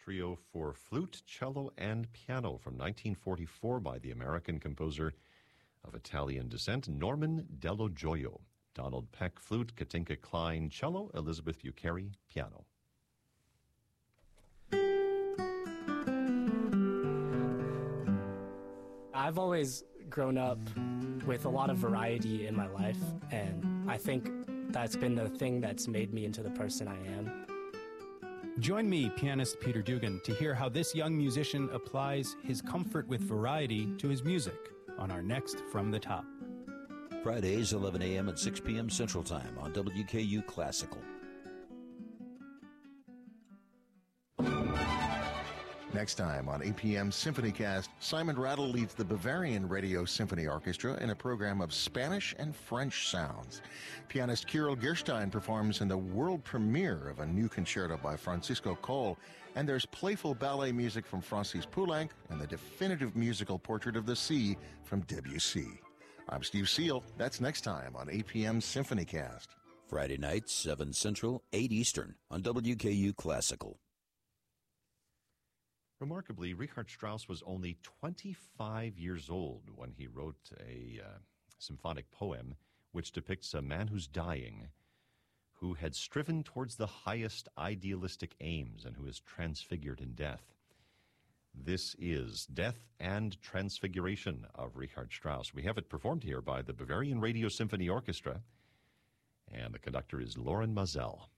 trio for flute, cello, and piano from 1944 by the American composer of Italian descent, Norman Dello Gioio. Donald Peck, flute, Katinka Klein, cello, Elizabeth Bucheri, piano. I've always grown up with a lot of variety in my life, and I think that's been the thing that's made me into the person I am. Join me, pianist Peter Dugan, to hear how this young musician applies his comfort with variety to his music on our next From the Top. Fridays, 11 a.m. and 6 p.m. Central Time on WKU Classical. Next time on APM SymphonyCast, Simon Rattle leads the Bavarian Radio Symphony Orchestra in a program of Spanish and French sounds. Pianist Kirill Gerstein performs in the world premiere of a new concerto by Francisco Coll, and there's playful ballet music from Francis Poulenc and the definitive musical portrait of the sea from Debussy. I'm Steve Seal. That's next time on APM SymphonyCast. Friday nights, 7 Central, 8 Eastern on WKU Classical. Remarkably, Richard Strauss was only 25 years old when he wrote a symphonic poem which depicts a man who's dying, who had striven towards the highest idealistic aims and who is transfigured in death. This is Death and Transfiguration of Richard Strauss. We have it performed here by the Bavarian Radio Symphony Orchestra, and the conductor is Loren Mazel.